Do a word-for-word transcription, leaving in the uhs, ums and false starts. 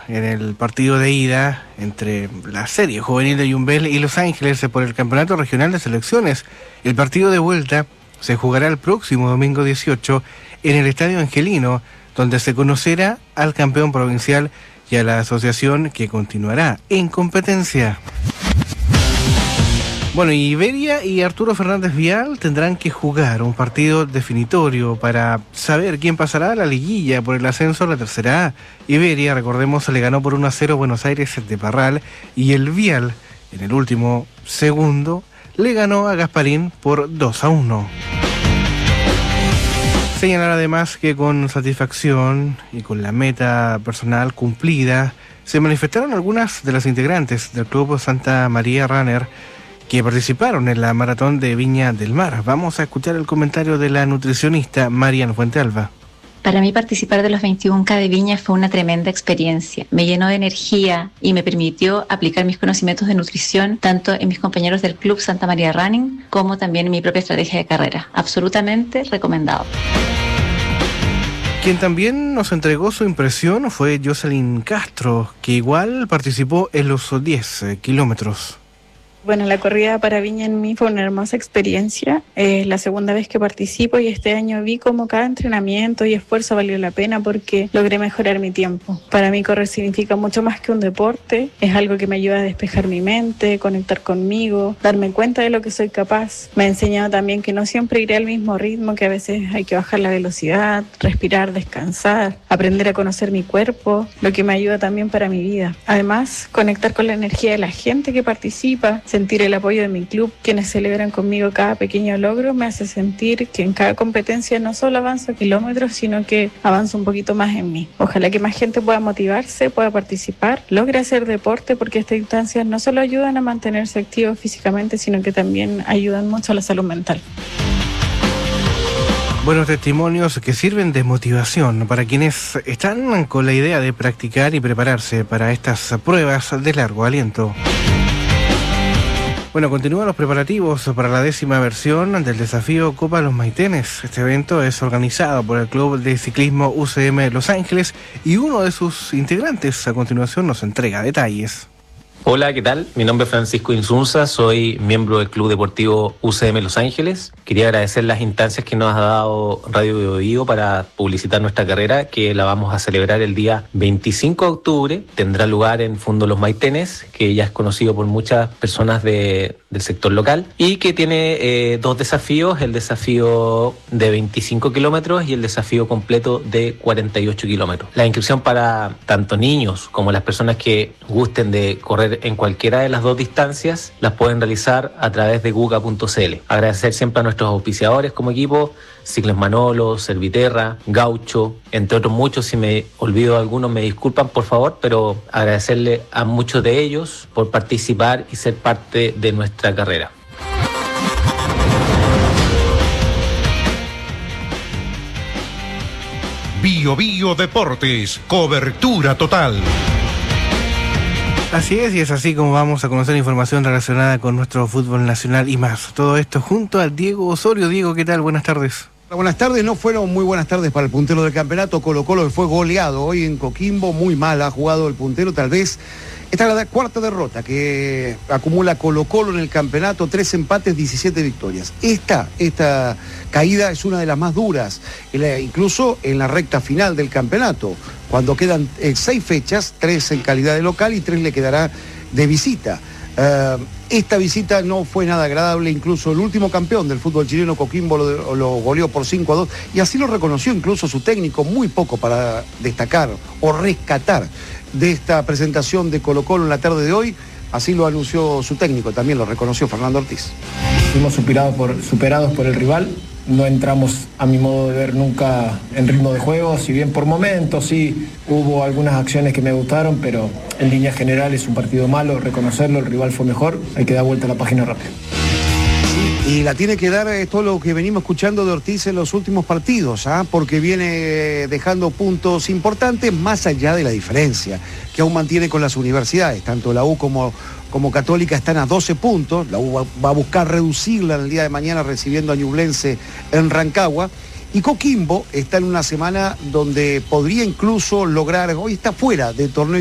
en el partido de ida entre la serie juvenil de Yumbel y Los Ángeles por el Campeonato Regional de Selecciones. El partido de vuelta se jugará el próximo domingo dieciocho en el Estadio Angelino, donde se conocerá al campeón provincial y a la asociación que continuará en competencia. Bueno, Iberia y Arturo Fernández Vial tendrán que jugar un partido definitorio para saber quién pasará a la liguilla por el ascenso a la tercera A. Iberia, recordemos, le ganó por uno a cero Buenos Aires de Parral, y el Vial, en el último segundo, le ganó a Gasparín por dos a uno. Señalar además que con satisfacción y con la meta personal cumplida, se manifestaron algunas de las integrantes del Club Santa María Runner que participaron en la maratón de Viña del Mar. Vamos a escuchar el comentario de la nutricionista Marian Fuentealba. Para mí participar de los veintiuno K de Viña fue una tremenda experiencia. Me llenó de energía y me permitió aplicar mis conocimientos de nutrición tanto en mis compañeros del Club Santa María Running como también en mi propia estrategia de carrera. Absolutamente recomendado. Quien también nos entregó su impresión fue Jocelyn Castro, que igual participó en los diez kilómetros. Bueno, la corrida para Viña en mí fue una hermosa experiencia. Es la segunda vez que participo y este año vi cómo cada entrenamiento y esfuerzo valió la pena porque logré mejorar mi tiempo. Para mí correr significa mucho más que un deporte. Es algo que me ayuda a despejar mi mente, conectar conmigo, darme cuenta de lo que soy capaz. Me ha enseñado también que no siempre iré al mismo ritmo, que a veces hay que bajar la velocidad, respirar, descansar, aprender a conocer mi cuerpo, lo que me ayuda también para mi vida. Además, conectar con la energía de la gente que participa, sentir el apoyo de mi club, quienes celebran conmigo cada pequeño logro, me hace sentir que en cada competencia no solo avanzo kilómetros, sino que avanzo un poquito más en mí. Ojalá que más gente pueda motivarse, pueda participar, logre hacer deporte, porque estas instancias no solo ayudan a mantenerse activos físicamente, sino que también ayudan mucho a la salud mental. Buenos testimonios que sirven de motivación para quienes están con la idea de practicar y prepararse para estas pruebas de largo aliento. Bueno, continúan los preparativos para la décima versión del desafío Copa Los Maitenes. Este evento es organizado por el Club de Ciclismo U C M Los Ángeles y uno de sus integrantes a continuación nos entrega detalles. Hola, ¿qué tal? Mi nombre es Francisco Insunza, soy miembro del Club Deportivo U C M Los Ángeles. Quería agradecer las instancias que nos ha dado Radio Biobío para publicitar nuestra carrera, que la vamos a celebrar el día veinticinco de octubre. Tendrá lugar en Fundo Los Maitenes, que ya es conocido por muchas personas de, del sector local, y que tiene eh, dos desafíos, el desafío de veinticinco kilómetros y el desafío completo de cuarenta y ocho kilómetros. La inscripción para tanto niños como las personas que gusten de correr en cualquiera de las dos distancias las pueden realizar a través de guga punto c l. Agradecer siempre a nuestros auspiciadores como equipo, Cicles Manolo, Serviterra, Gaucho, entre otros muchos. Si me olvido de algunos me disculpan por favor, pero agradecerle a muchos de ellos por participar y ser parte de nuestra carrera. Biobío Deportes, cobertura total. Así es, y es así como vamos a conocer información relacionada con nuestro fútbol nacional y más. Todo esto junto a Diego Osorio. Diego, ¿qué tal? Buenas tardes. Buenas tardes, no fueron muy buenas tardes para el puntero del campeonato. Colo-Colo fue goleado hoy en Coquimbo, muy mal ha jugado el puntero, tal vez. Esta es la cuarta derrota que acumula Colo-Colo en el campeonato, tres empates, diecisiete victorias. Esta, esta caída es una de las más duras, incluso en la recta final del campeonato, cuando quedan eh, seis fechas, tres en calidad de local y tres le quedará de visita. Uh, esta visita no fue nada agradable, incluso el último campeón del fútbol chileno, Coquimbo, lo, lo goleó por cinco a dos, y así lo reconoció incluso su técnico, muy poco para destacar o rescatar de esta presentación de Colo-Colo en la tarde de hoy. Así lo anunció su técnico, también lo reconoció Fernando Ortiz. Fuimos superados por, superados por el rival, no entramos a mi modo de ver nunca en ritmo de juego, si bien por momentos sí hubo algunas acciones que me gustaron, pero en líneas generales es un partido malo, reconocerlo, el rival fue mejor, hay que dar vuelta a la página rápido. Y la tiene que dar eh, todo lo que venimos escuchando de Ortiz en los últimos partidos, ¿ah? Porque viene dejando puntos importantes más allá de la diferencia que aún mantiene con las universidades. Tanto la U como, como Católica están a doce puntos, la U va, va a buscar reducirla en el día de mañana recibiendo a Ñublense en Rancagua. Y Coquimbo está en una semana donde podría incluso lograr, hoy está fuera de torneo